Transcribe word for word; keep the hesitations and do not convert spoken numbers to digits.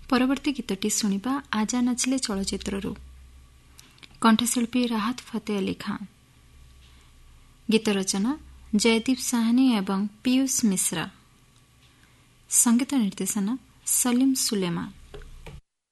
ପରବର୍ତ୍ତୀ ଗୀତଟି ଶୁଣିବା ଆଜା ନାଚିଲେ ଚଳଚ୍ଚିତ୍ରରୁ। କଣ୍ଠଶିଳ୍ପୀ ରାହତ ଫତେ ଅଲି ଖାଁ। ଗୀତ ରଚନା ଜୟଦୀପ ସାହାନୀ ଏବଂ ପିୟୁଷ ମିଶ୍ରା। ସଙ୍ଗୀତ ନିର୍ଦ୍ଦେଶନା ସଲିମ ସୁଲେମା।